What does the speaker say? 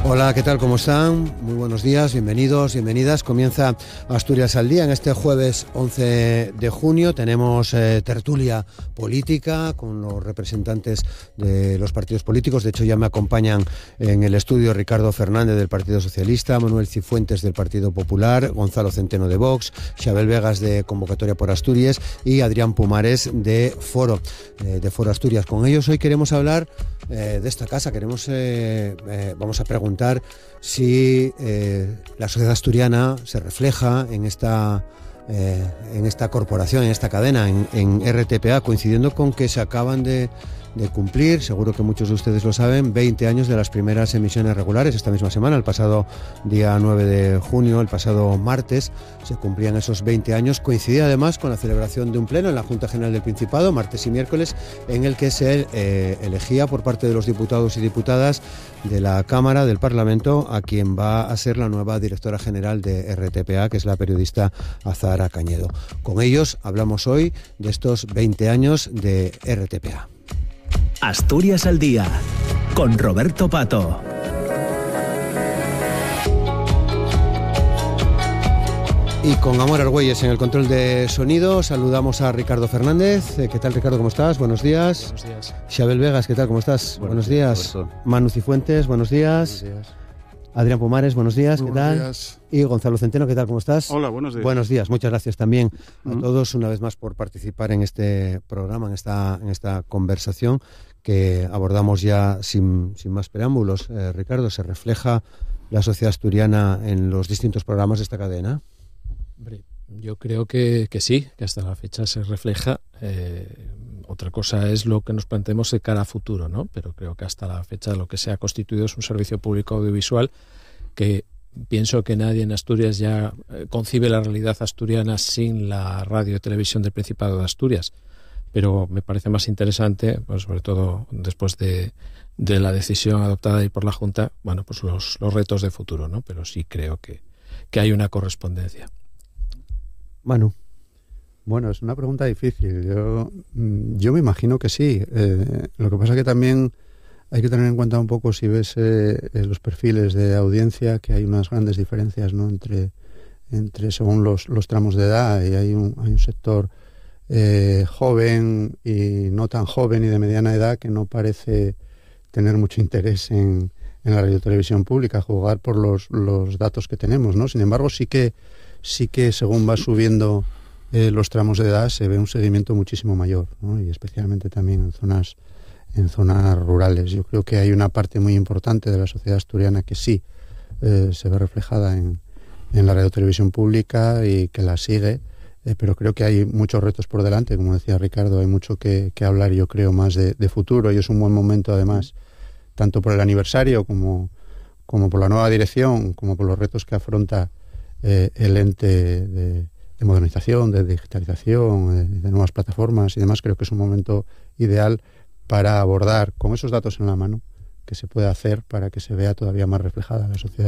Hola, ¿qué tal? ¿Cómo están? Muy buenos días, bienvenidos, bienvenidas. Comienza Asturias al Día en este jueves 11 de junio. Tenemos tertulia política con los representantes de los partidos políticos. De hecho, ya me acompañan en el estudio Ricardo Fernández del Partido Socialista, Manuel Cifuentes del Partido Popular, Gonzalo Centeno de Vox, Xabel Vegas de Convocatoria por Asturias y Adrián Pumares de Foro Asturias. Con ellos hoy queremos hablar de esta casa. Vamos a preguntar si la sociedad asturiana se refleja en esta corporación, en esta cadena, en RTPA, coincidiendo con que se acaban de cumplir, seguro que muchos de ustedes lo saben, 20 años de las primeras emisiones regulares. Esta misma semana, el pasado día 9 de junio, el pasado martes, se cumplían esos 20 años. Coincidía además con la celebración de un pleno en la Junta General del Principado, martes y miércoles, en el que se elegía por parte de los diputados y diputadas de la Cámara, del Parlamento, a quien va a ser la nueva directora general de RTPA, que es la periodista Azahara Cañedo. Con ellos hablamos hoy de estos 20 años de RTPA. Asturias al Día, con Roberto Pato. Y con Amor Argüelles en el control de sonido, saludamos a Ricardo Fernández. ¿Qué tal, Ricardo? ¿Cómo estás? Buenos días. Buenos días. Xabel Vegas, ¿qué tal? ¿Cómo estás? Buenos días. Manu Cifuentes, buenos días. Buenos días. Adrián Pumares, buenos días. ¿Qué tal? Buenos días. Y Gonzalo Centeno, ¿qué tal? ¿Cómo estás? Hola, buenos días. Buenos días. Muchas gracias también a todos una vez más por participar en este programa, en esta conversación que abordamos ya sin más preámbulos. Ricardo, ¿se refleja la sociedad asturiana en los distintos programas de esta cadena? Hombre, yo creo que sí, que hasta la fecha se refleja. Otra cosa es lo que nos planteemos de cara a futuro, ¿no? Pero creo que hasta la fecha lo que se ha constituido es un servicio público audiovisual que pienso que nadie en Asturias ya concibe la realidad asturiana sin la radio y televisión del Principado de Asturias. Pero me parece más interesante, pues sobre todo después de la decisión adoptada ahí por la Junta, bueno, pues los retos de futuro, ¿no? Pero sí creo que hay una correspondencia. Manu. Bueno, es una pregunta difícil. Yo me imagino que sí. Lo que pasa que también hay que tener en cuenta un poco, si ves los perfiles de audiencia, que hay unas grandes diferencias, ¿no? entre según los tramos de edad, y hay un sector joven y no tan joven y de mediana edad que no parece tener mucho interés en la radiotelevisión pública, jugar por los datos que tenemos, ¿no? Sin embargo, sí que según va subiendo los tramos de edad se ve un seguimiento muchísimo mayor, ¿no? Y especialmente también en zonas rurales. Yo creo que hay una parte muy importante de la sociedad asturiana que sí se ve reflejada en la radiotelevisión pública y que la sigue, pero creo que hay muchos retos por delante. Como decía Ricardo, hay mucho que hablar, yo creo, más de futuro, y es un buen momento además, tanto por el aniversario como por la nueva dirección, como por los retos que afronta el ente de modernización, de digitalización, de nuevas plataformas y demás. Creo que es un momento ideal para abordar con esos datos en la mano que se puede hacer para que se vea todavía más reflejada la sociedad